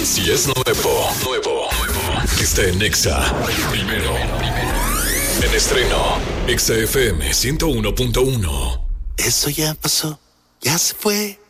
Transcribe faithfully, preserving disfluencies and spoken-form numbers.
Si es nuevo, nuevo, nuevo, está en Exa. Primero. En estreno, Exa F M ciento uno punto uno. Eso ya pasó, ya se fue.